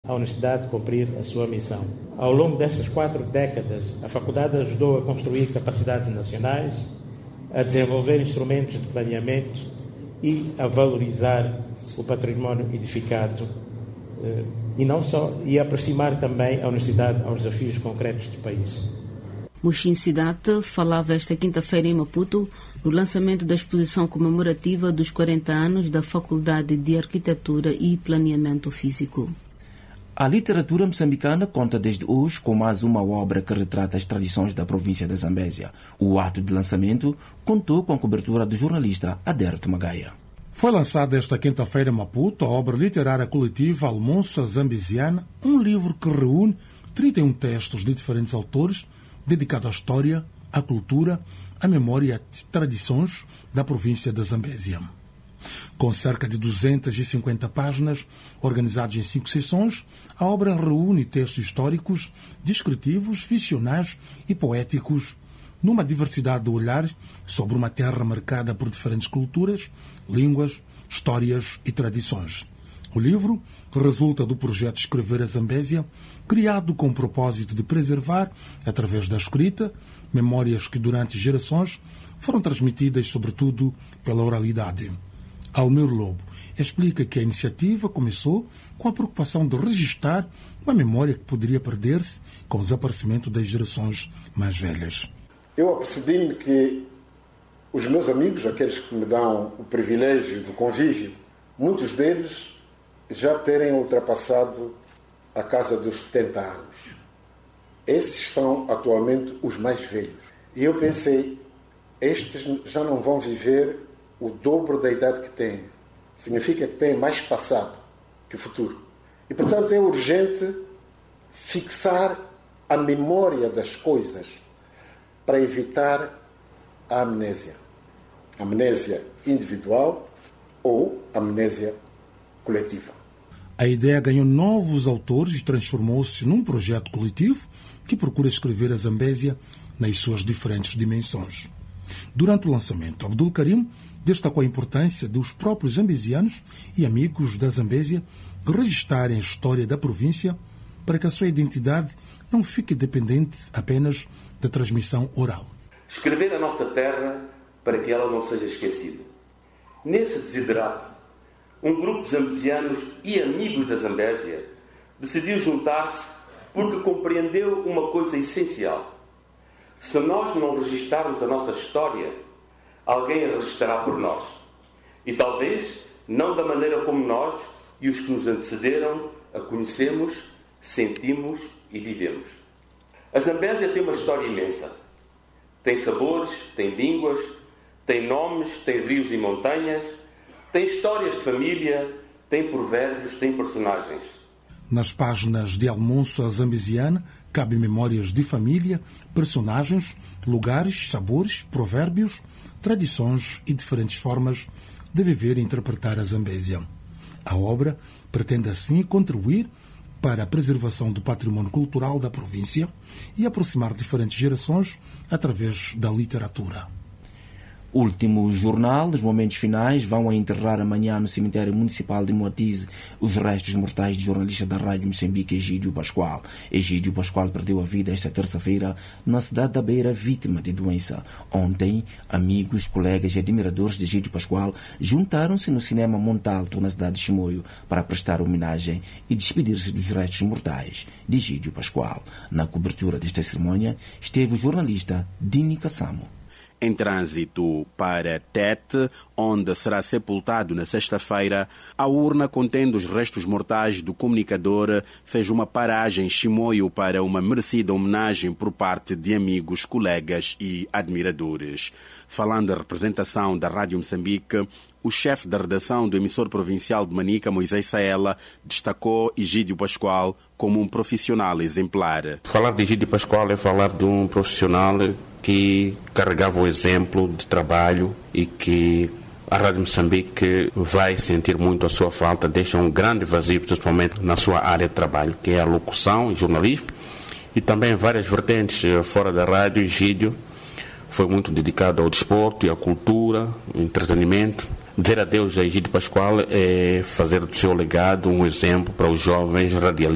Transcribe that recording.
a universidade cumprir a sua missão. Ao longo destas 4 décadas, a faculdade ajudou a construir capacidades nacionais, a desenvolver instrumentos de planeamento e a valorizar o património edificado e aproximar também a universidade aos desafios concretos do país. Mushin Siddhartha falava esta quinta-feira em Maputo no lançamento da exposição comemorativa dos 40 anos da Faculdade de Arquitetura e Planeamento Físico. A literatura moçambicana conta desde hoje com mais uma obra que retrata as tradições da província da Zambésia. O ato de lançamento contou com a cobertura do jornalista Aderto Magaia. Foi lançada esta quinta-feira em Maputo a obra literária coletiva Almoço Zambesiana, um livro que reúne 31 textos de diferentes autores dedicado à história, à cultura, à memória e às tradições da província da Zambésia. Com cerca de 250 páginas, organizadas em 5 seções, a obra reúne textos históricos, descritivos, ficcionais e poéticos, numa diversidade de olhares sobre uma terra marcada por diferentes culturas, línguas, histórias e tradições. O livro resulta do projeto Escrever a Zambésia, criado com o propósito de preservar, através da escrita, memórias que durante gerações foram transmitidas sobretudo pela oralidade. Almir Lobo explica que a iniciativa começou com a preocupação de registar uma memória que poderia perder-se com o desaparecimento das gerações mais velhas. Eu apercebi-me que os meus amigos, aqueles que me dão o privilégio do convívio, muitos deles já terem ultrapassado a casa dos 70 anos. Esses são atualmente os mais velhos. E eu pensei, estes já não vão viver o dobro da idade que têm. Significa que têm mais passado que futuro. E, portanto, é urgente fixar a memória das coisas para evitar a amnésia. Amnésia individual ou amnésia coletiva. A ideia ganhou novos autores e transformou-se num projeto coletivo que procura escrever a Zambésia nas suas diferentes dimensões. Durante o lançamento, Abdul Karim destacou a importância dos próprios zambesianos e amigos da Zambésia registarem a história da província para que a sua identidade não fique dependente apenas da transmissão oral. Escrever a nossa terra para que ela não seja esquecida. Nesse desiderato, um grupo de zambesianos e amigos da Zambésia decidiu juntar-se porque compreendeu uma coisa essencial. Se nós não registarmos a nossa história, alguém a registará por nós. E talvez não da maneira como nós e os que nos antecederam a conhecemos, sentimos e vivemos. A Zambésia tem uma história imensa. Tem sabores, tem línguas, tem nomes, tem rios e montanhas, tem histórias de família, tem provérbios, tem personagens. Nas páginas de Almoço Zambesiana cabem memórias de família, personagens, lugares, sabores, provérbios, tradições e diferentes formas de viver e interpretar a Zambésia. A obra pretende assim contribuir para a preservação do património cultural da província e aproximar diferentes gerações através da literatura. Último jornal, os momentos finais vão a enterrar amanhã no cemitério municipal de Moatize os restos mortais do jornalista da Rádio Moçambique, Egídio Pascoal. Egídio Pascoal perdeu a vida esta terça-feira na cidade da Beira, vítima de doença. Ontem, amigos, colegas e admiradores de Egídio Pascoal juntaram-se no cinema Montalto, na cidade de Chimoio, para prestar homenagem e despedir-se dos restos mortais de Egídio Pascoal. Na cobertura desta cerimônia esteve o jornalista Dini Kassamo. Em trânsito para Tete, onde será sepultado na sexta-feira, a urna contendo os restos mortais do comunicador fez uma paragem em Chimoio para uma merecida homenagem por parte de amigos, colegas e admiradores. Falando da representação da Rádio Moçambique, o chefe da redação do emissor provincial de Manica, Moisés Saela, destacou Egídio Pascoal como um profissional exemplar. Falar de Egídio Pascoal é falar de um profissional que carregava o exemplo de trabalho e que a Rádio Moçambique vai sentir muito a sua falta, deixa um grande vazio, principalmente na sua área de trabalho, que é a locução e jornalismo, e também várias vertentes fora da rádio. Egídio foi muito dedicado ao desporto e à cultura, ao entretenimento. Dizer adeus a Egídio Pascoal é fazer do seu legado um exemplo para os jovens radialistas